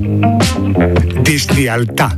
deslealtad,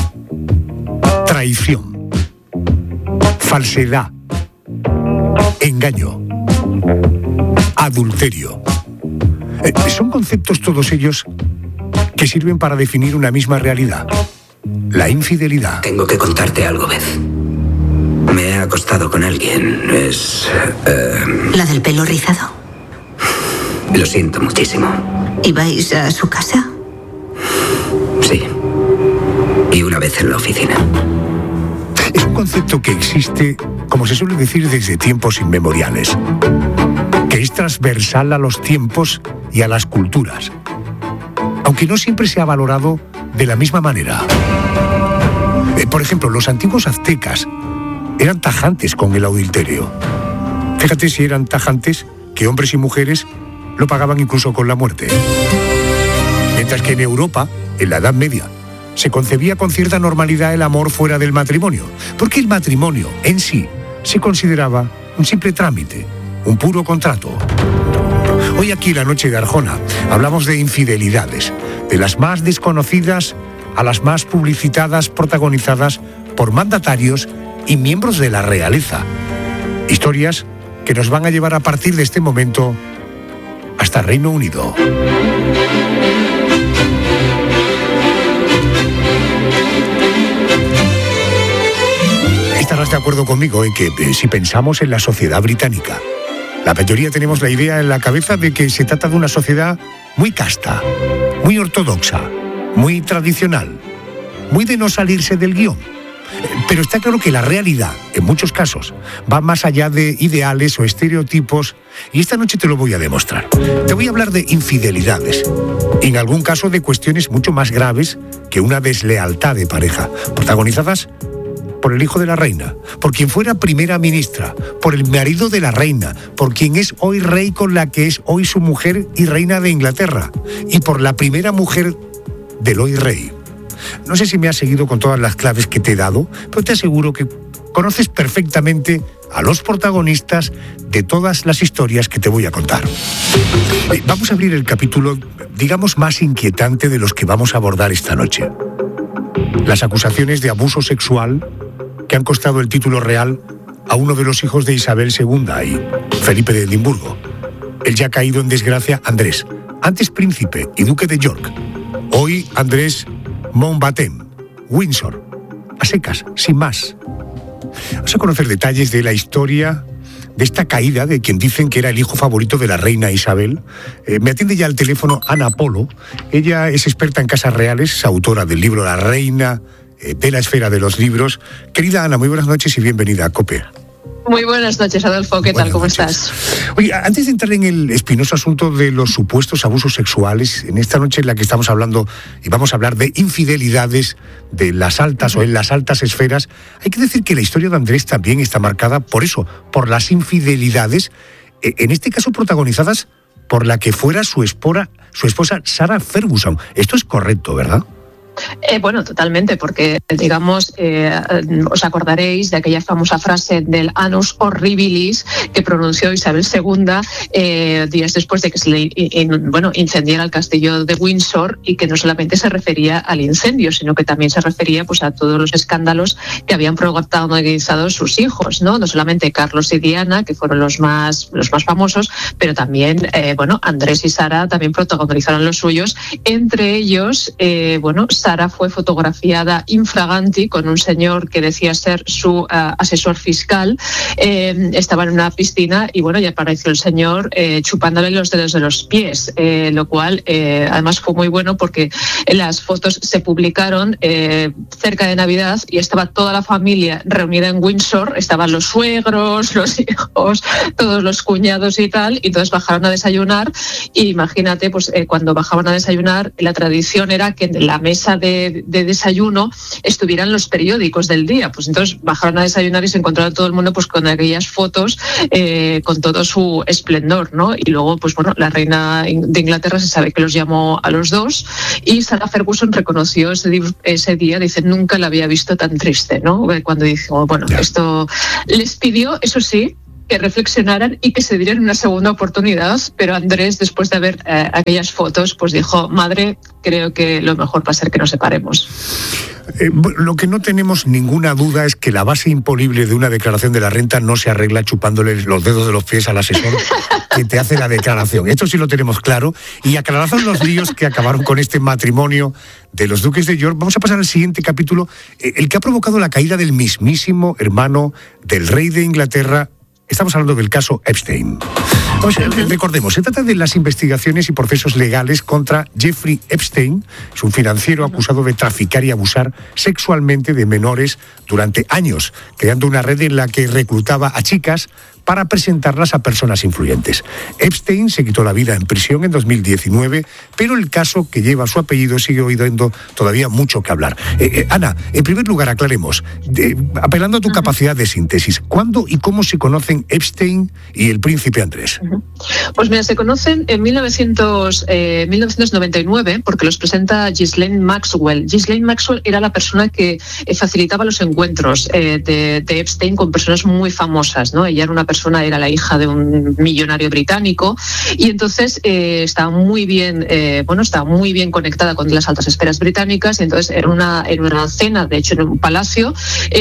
traición, falsedad, engaño, adulterio. Son conceptos todos ellos que sirven para definir una misma realidad: la infidelidad. Tengo que contarte algo, Beth. Me he acostado con alguien. ¿La del pelo rizado? Lo siento muchísimo. ¿Ibais a su casa? Sí. Y una vez en la oficina. Es un concepto que existe, como se suele decir, desde tiempos inmemoriales, que es transversal a los tiempos y a las culturas, aunque no siempre se ha valorado de la misma manera. Por ejemplo, los antiguos aztecas eran tajantes con el adulterio. Fíjate si eran tajantes, que hombres y mujeres lo pagaban incluso con la muerte. Mientras que en Europa, en la Edad Media, se concebía con cierta normalidad el amor fuera del matrimonio, porque el matrimonio en sí se consideraba un simple trámite, un puro contrato. Hoy aquí en la Noche de Arjona hablamos de infidelidades, de las más desconocidas a las más publicitadas, protagonizadas por mandatarios y miembros de la realeza. Historias que nos van a llevar a partir de este momento hasta Reino Unido. Estarás de acuerdo conmigo en que si pensamos en la sociedad británica, la mayoría tenemos la idea en la cabeza de que se trata de una sociedad muy casta, muy ortodoxa, muy tradicional, muy de no salirse del guión. Pero está claro que la realidad, en muchos casos, va más allá de ideales o estereotipos, y esta noche te lo voy a demostrar. Te voy a hablar de infidelidades, y en algún caso de cuestiones mucho más graves que una deslealtad de pareja, protagonizadas por el hijo de la reina, por quien fuera primera ministra, por el marido de la reina, por quien es hoy rey con la que es hoy su mujer y reina de Inglaterra, y por la primera mujer del hoy rey. No sé si me has seguido con todas las claves que te he dado, pero te aseguro que conoces perfectamente a los protagonistas de todas las historias que te voy a contar. Vamos a abrir el capítulo, digamos, más inquietante de los que vamos a abordar esta noche. Las acusaciones de abuso sexual que han costado el título real a uno de los hijos de Isabel II y Felipe de Edimburgo, el ya caído en desgracia Andrés, antes príncipe y duque de York, hoy Andrés Mountbatten, Windsor, a secas, sin más. Vamos a conocer detalles de la historia de esta caída de quien dicen que era el hijo favorito de la reina Isabel. Me atiende ya al teléfono Ana Polo. Ella es experta en casas reales, es autora del libro La reina de la esfera de los libros. Querida Ana, muy buenas noches y bienvenida a COPE. Muy buenas noches, Adolfo. ¿Qué tal? ¿Cómo estás? Oye, antes de entrar en el espinoso asunto de los supuestos abusos sexuales, en esta noche en la que estamos hablando, y vamos a hablar de infidelidades de las altas o en las altas esferas, hay que decir que la historia de Andrés también está marcada por eso, por las infidelidades, en este caso protagonizadas por la que fuera su esposa Sarah Ferguson. Esto es correcto, ¿verdad? Bueno, totalmente, porque, digamos, os acordaréis de aquella famosa frase del annus horribilis que pronunció Isabel II días después de que se le incendiara el castillo de Windsor, y que no solamente se refería al incendio, sino que también se refería pues a todos los escándalos que habían protagonizado sus hijos, ¿no? No solamente Carlos y Diana, que fueron los más famosos, pero también, Andrés y Sara también protagonizaron los suyos. Entre ellos, Sara fue fotografiada infraganti con un señor que decía ser su asesor fiscal. Estaba en una piscina y ya apareció el señor chupándole los dedos de los pies, lo cual además fue muy bueno porque las fotos se publicaron cerca de Navidad y estaba toda la familia reunida en Windsor, estaban los suegros, los hijos, todos los cuñados y tal, y entonces bajaron a desayunar. Y imagínate, pues cuando bajaban a desayunar, la tradición era que en la mesa de desayuno estuvieran los periódicos del día. Pues entonces bajaron a desayunar y se encontraron todo el mundo pues con aquellas fotos con todo su esplendor, ¿no? Y luego, pues la reina de Inglaterra se sabe que los llamó a los dos, y Sarah Ferguson reconoció ese día, dice, nunca la había visto tan triste, ¿no? Cuando dijo, esto les pidió, eso sí, que reflexionaran y que se dieran una segunda oportunidad, pero Andrés, después de ver aquellas fotos, pues dijo: madre, creo que lo mejor va a ser que nos separemos. Lo que no tenemos ninguna duda es que la base imponible de una declaración de la renta no se arregla chupándole los dedos de los pies al asesor que te hace la declaración. Esto sí lo tenemos claro. Y aclarados los líos que acabaron con este matrimonio de los duques de York, vamos a pasar al siguiente capítulo, el que ha provocado la caída del mismísimo hermano del rey de Inglaterra. Estamos hablando del caso Epstein. Recordemos, se trata de las investigaciones y procesos legales contra Jeffrey Epstein. Es un financiero acusado de traficar y abusar sexualmente de menores durante años, creando una red en la que reclutaba a chicas para presentarlas a personas influyentes. Epstein se quitó la vida en prisión en 2019, pero el caso que lleva su apellido sigue dando todavía mucho que hablar. Ana, en primer lugar, aclaremos, apelando a tu capacidad de síntesis, ¿cuándo y cómo se conocen Epstein y el príncipe Andrés? Pues mira, se conocen en 1999 porque los presenta Ghislaine Maxwell. Ghislaine Maxwell era la persona que facilitaba los encuentros de Epstein con personas muy famosas, ¿no? Ella era la hija de un millonario británico y entonces estaba muy bien conectada con las altas esferas británicas, y entonces en una cena, de hecho en un palacio,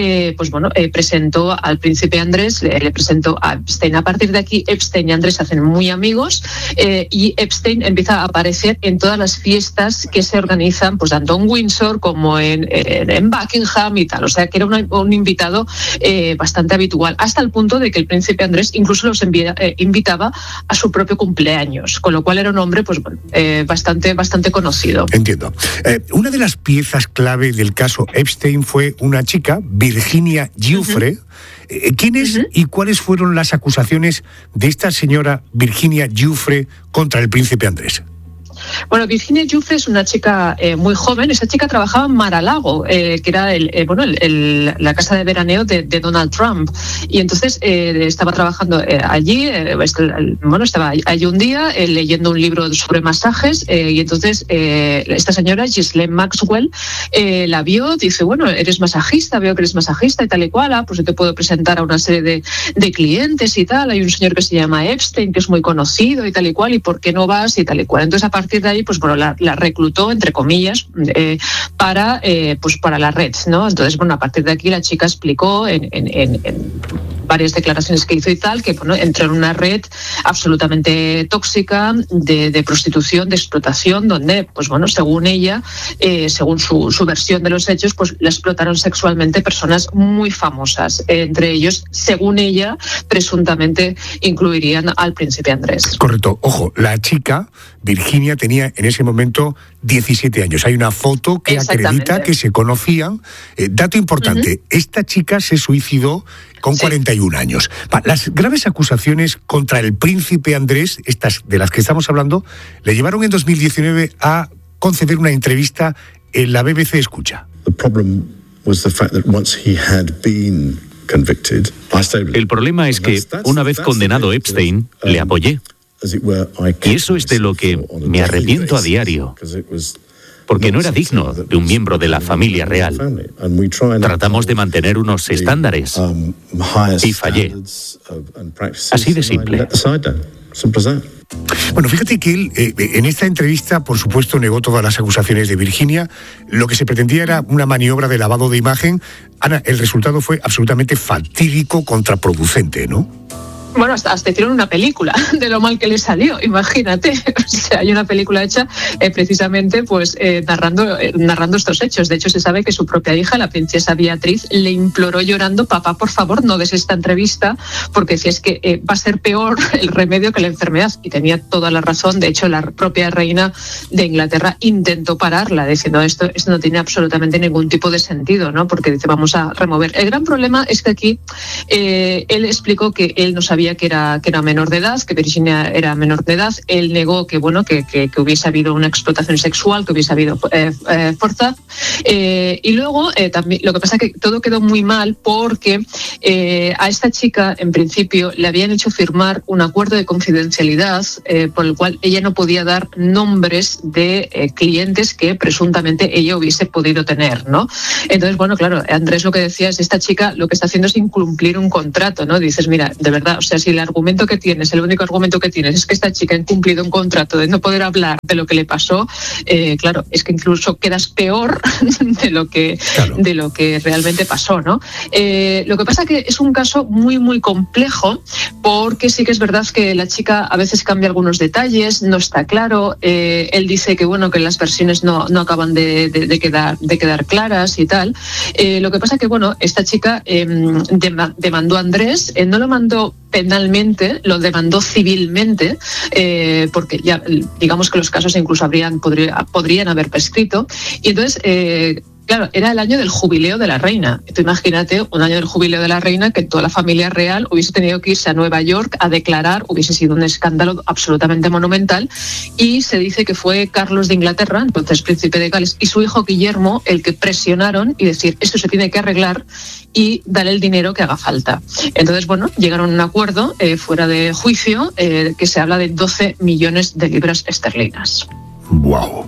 presentó al príncipe Andrés, le presentó a Epstein. A partir de aquí, Epstein y Andrés se hacen muy amigos y Epstein empieza a aparecer en todas las fiestas que se organizan, pues tanto en Windsor como en Buckingham y tal, o sea que era un invitado bastante habitual, hasta el punto de que el príncipe Andrés incluso los invitaba a su propio cumpleaños, con lo cual era un hombre bastante conocido. Entiendo. Una de las piezas clave del caso Epstein fue una chica, Virginia Giuffre. ¿Quién es y cuáles fueron las acusaciones de esta señora Virginia Giuffre contra el príncipe Andrés? Bueno, Virginia Giuffre es una chica muy joven. Esa chica trabajaba en Mar-a-Lago, que era la casa de veraneo de Donald Trump. Y entonces estaba trabajando allí, estaba allí un día leyendo un libro sobre masajes, y entonces esta señora, Ghislaine Maxwell, la vio, dice: bueno, eres masajista, veo que eres masajista y tal y cual, pues yo te puedo presentar a una serie de clientes y tal. Hay un señor que se llama Epstein, que es muy conocido y tal y cual, ¿y por qué no vas? Y tal y cual. Entonces, a partir de ahí, la reclutó, entre comillas, para la red, ¿no? Entonces, a partir de aquí la chica explicó en varias declaraciones que hizo y tal, que entró en una red absolutamente tóxica de prostitución, de explotación, donde, según ella, según su versión de los hechos, la explotaron sexualmente personas muy famosas. Entre ellos, según ella, presuntamente incluirían al príncipe Andrés. Correcto. Ojo, la chica, Virginia, tenía en ese momento 17 años. Hay una foto que acredita que se conocían. Dato importante, esta chica se suicidó con 41 años. Las graves acusaciones contra el príncipe Andrés, estas de las que estamos hablando, le llevaron en 2019 a conceder una entrevista en la BBC Escucha. El problema es que, una vez condenado Epstein, le apoyé. Y eso es de lo que me arrepiento a diario, porque no era digno de un miembro de la familia real. Tratamos de mantener unos estándares y fallé. Así de simple. Bueno, fíjate que él, en esta entrevista, por supuesto, negó todas las acusaciones de Virginia. Lo que se pretendía era una maniobra de lavado de imagen. Ana, el resultado fue absolutamente fatídico, contraproducente, ¿no? Bueno, hasta hicieron una película de lo mal que le salió, imagínate. O sea, hay una película hecha precisamente narrando estos hechos. De hecho, se sabe que su propia hija, la princesa Beatriz, le imploró llorando: papá, por favor, no des esta entrevista, porque si es que va a ser peor el remedio que la enfermedad. Y tenía toda la razón. De hecho, la propia reina de Inglaterra intentó pararla, diciendo esto no tiene absolutamente ningún tipo de sentido, ¿no? Porque dice, vamos a remover. El gran problema es que aquí él explicó que él no sabía que era menor de edad, que Virginia era menor de edad. Él negó que hubiese habido una explotación sexual, que hubiese habido fuerza. Y luego también lo que pasa es que todo quedó muy mal porque a esta chica, en principio, le habían hecho firmar un acuerdo de confidencialidad por el cual ella no podía dar nombres de clientes que presuntamente ella hubiese podido tener, ¿no? Entonces, claro, Andrés lo que decía es: esta chica lo que está haciendo es incumplir un contrato, ¿no? Dices, mira, de verdad, sea, si el argumento que tienes, el único argumento que tienes es que esta chica ha incumplido un contrato de no poder hablar de lo que le pasó, claro, es que incluso quedas peor de lo que realmente pasó, ¿no? Lo que pasa que es un caso muy, muy complejo, porque sí que es verdad que la chica a veces cambia algunos detalles, no está claro. Él dice que bueno, que las versiones no acaban de quedar claras y tal. Lo que pasa que bueno, esta chica demandó a Andrés, no lo mandó penalmente, lo demandó civilmente, porque ya digamos que los casos incluso podrían haber prescrito. Y entonces claro, era el año del jubileo de la reina. Tú imagínate un año del jubileo de la reina que toda la familia real hubiese tenido que irse a Nueva York a declarar, hubiese sido un escándalo absolutamente monumental, y se dice que fue Carlos de Inglaterra, entonces príncipe de Gales, y su hijo Guillermo el que presionaron y decir, esto se tiene que arreglar y dar el dinero que haga falta. Entonces, bueno, llegaron a un acuerdo fuera de juicio que se habla de 12 millones de libras esterlinas. ¡Wow!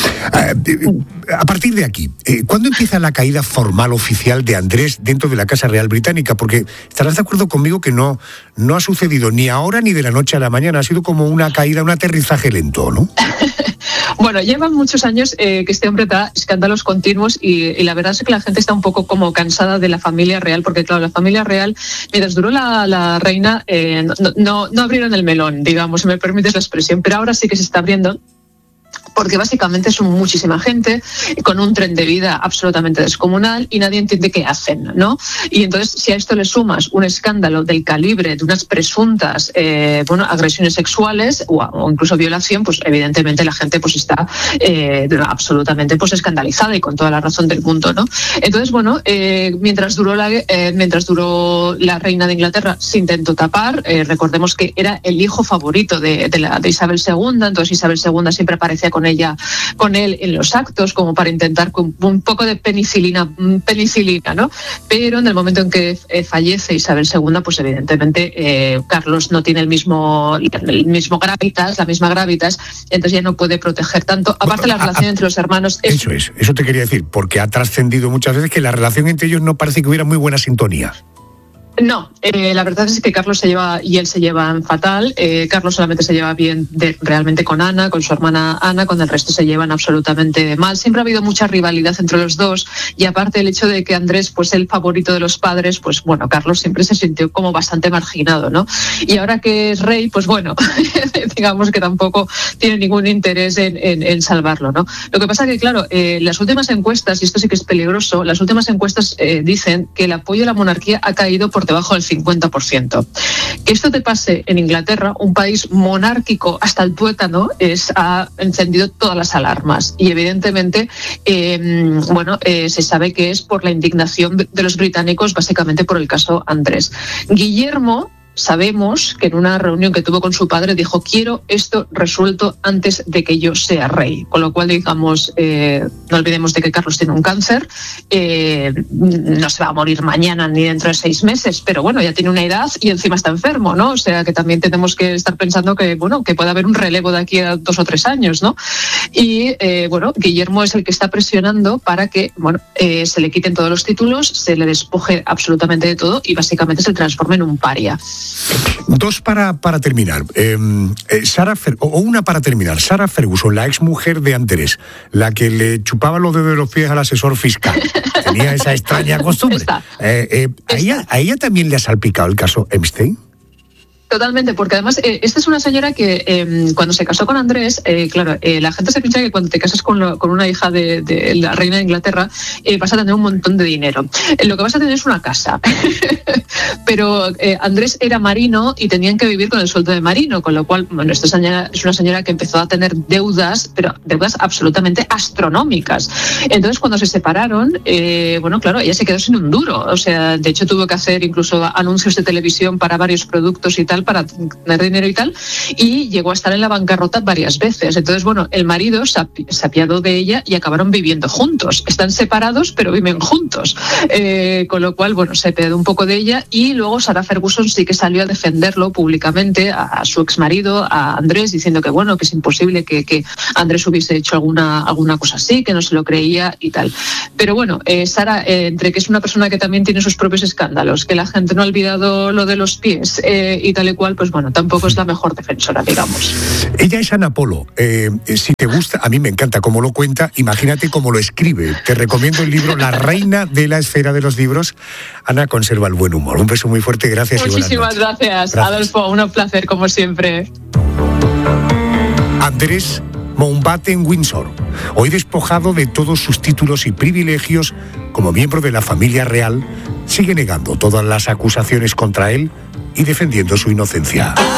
A partir de aquí, ¿cuándo empieza la caída formal oficial de Andrés dentro de la Casa Real Británica? Porque estarás de acuerdo conmigo que no ha sucedido ni ahora ni de la noche a la mañana. Ha sido como una caída, un aterrizaje lento, ¿no? Bueno, llevan muchos años que este hombre da escándalos continuos y la verdad es que la gente está un poco como cansada de la familia real, porque claro, la familia real, mientras duró la reina, no abrieron el melón, digamos, si me permites la expresión, pero ahora sí que se está abriendo, porque básicamente son muchísima gente con un tren de vida absolutamente descomunal y nadie entiende qué hacen, ¿no? Y entonces, si a esto le sumas un escándalo del calibre de unas presuntas agresiones sexuales o incluso violación, pues evidentemente la gente pues está absolutamente pues escandalizada y con toda la razón del mundo, ¿no? Entonces, bueno, mientras duró la reina de Inglaterra se intentó tapar. Recordemos que era el hijo favorito de Isabel II, entonces Isabel II siempre aparecía con él en los actos como para intentar con un poco de penicilina, ¿no? Pero en el momento en que fallece Isabel II, pues evidentemente Carlos no tiene el mismo gravitas, la misma gravitas, entonces ya no puede proteger tanto. Aparte, la relación entre los hermanos Eso te quería decir, porque ha trascendido muchas veces que la relación entre ellos no parece que hubiera muy buena sintonía. No, la verdad es que Carlos y él se llevan fatal. Carlos solamente se lleva bien realmente con Ana, con su hermana Ana, con el resto se llevan absolutamente mal. Siempre ha habido mucha rivalidad entre los dos y aparte el hecho de que Andrés, pues el favorito de los padres, pues bueno, Carlos siempre se sintió como bastante marginado, ¿no? Y ahora que es rey, pues bueno, digamos que tampoco tiene ningún interés en salvarlo, ¿no? Lo que pasa que, claro, las últimas encuestas, y esto sí que es peligroso, las últimas encuestas dicen que el apoyo a la monarquía ha caído por debajo del 50%. Que esto te pase en Inglaterra, un país monárquico hasta el tuétano, ha encendido todas las alarmas y evidentemente se sabe que es por la indignación de los británicos, básicamente por el caso Andrés. Guillermo, sabemos que en una reunión que tuvo con su padre dijo, quiero esto resuelto antes de que yo sea rey. Con lo cual, digamos, no olvidemos de que Carlos tiene un cáncer, no se va a morir mañana ni dentro de 6 meses, pero bueno, ya tiene una edad y encima está enfermo, ¿no? O sea que también tenemos que estar pensando que, bueno, que puede haber un relevo de aquí a 2 o 3 años, ¿no? Y, Guillermo es el que está presionando para que, se le quiten todos los títulos, se le despoje absolutamente de todo y básicamente se transforme en un paria. 2 para terminar. Una para terminar. Sarah Ferguson, la exmujer de Andrés, la que le chupaba los dedos de los pies al asesor fiscal. Tenía esa extraña costumbre. ¿A ella también le ha salpicado el caso Epstein? Totalmente, porque además esta es una señora que cuando se casó con Andrés, la gente se piensa que cuando te casas con una hija de la reina de Inglaterra vas a tener un montón de dinero. Lo que vas a tener es una casa. Pero Andrés era marino y tenían que vivir con el sueldo de marino, con lo cual, esta señora es una señora que empezó a tener deudas, pero deudas absolutamente astronómicas. Entonces, cuando se separaron, ella se quedó sin un duro. O sea, de hecho tuvo que hacer incluso anuncios de televisión para varios productos y tal, para tener dinero y tal, y llegó a estar en la bancarrota varias veces. Entonces, bueno, el marido se apiadó de ella y acabaron viviendo juntos. Están separados, pero viven juntos. Con lo cual, bueno, se apiadó un poco de ella, y luego Sarah Ferguson sí que salió a defenderlo públicamente a su exmarido, a Andrés, diciendo que bueno, que es imposible que Andrés hubiese hecho alguna cosa así, que no se lo creía y tal. Pero bueno, Sarah, entre que es una persona que también tiene sus propios escándalos, que la gente no ha olvidado lo de los pies y tal y cual, pues bueno, tampoco es la mejor defensora, digamos. Ella es Ana Polo. Si te gusta, a mí me encanta cómo lo cuenta, imagínate cómo lo escribe. Te recomiendo el libro La reina de la esfera de los libros. Ana conserva el buen humor. Un beso muy fuerte, gracias. Muchísimas gracias, Adolfo, un placer como siempre. Andrés Mountbatten-Windsor, hoy despojado de todos sus títulos y privilegios como miembro de la familia real, sigue negando todas las acusaciones contra él y defendiendo su inocencia.